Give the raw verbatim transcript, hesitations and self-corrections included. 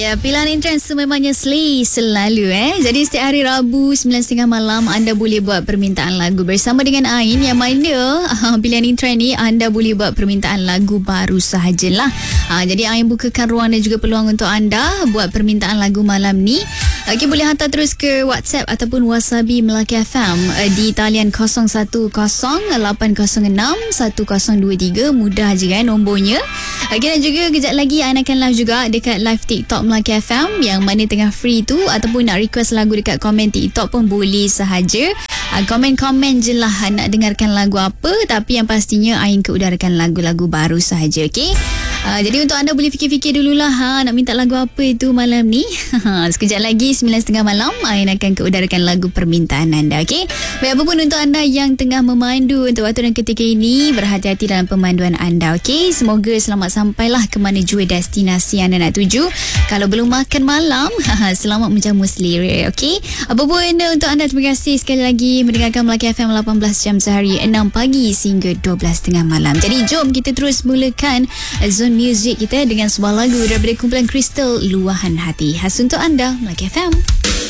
Ya, pilihan Intrans sememangnya slay selalu eh. Jadi setiap hari Rabu sembilan tiga puluh malam anda boleh buat permintaan lagu bersama dengan Ain, yang mana uh, pilihan Intrans ni anda boleh buat permintaan lagu baru sahajalah. Uh, jadi Ain bukakan ruang dan juga peluang untuk anda buat permintaan lagu malam ni. Okay, boleh hantar terus ke WhatsApp ataupun Wasabi Melaka F M uh, di talian kosong satu kosong lapan kosong enam satu kosong dua tiga. Mudah je kan nombornya. Okay, dan juga kejap lagi Ain akan live juga dekat live TikTok Melaka F M yang mana tengah free tu, ataupun nak request lagu dekat komen TikTok pun boleh sahaja. Uh, komen-komen je lah nak dengarkan lagu apa, tapi yang pastinya Ain keudarakan lagu-lagu baru sahaja. Okay, uh, jadi untuk anda boleh fikir-fikir dululah ha, nak minta lagu apa itu malam ni. Sekejap lagi sembilan tiga puluh malam Ain akan keudarakan lagu permintaan anda. Okay, baik, apa pun untuk anda yang tengah memandu untuk waktu dan ketika ini, berhati-hati dalam pemanduan anda. Okay, semoga selamat sampailah ke mana jua destinasi anda nak tuju. Kalau belum makan malam, selamat menjamu selera. Okay, apa pun untuk anda, terima kasih sekali lagi mendengarkan Melaka F M lapan belas jam sehari, enam pagi sehingga dua belas tengah malam. Jadi jom kita terus mulakan zone music kita dengan sebuah lagu daripada kumpulan Crystal, Luahan Hati. Khas untuk anda, Melaka F M.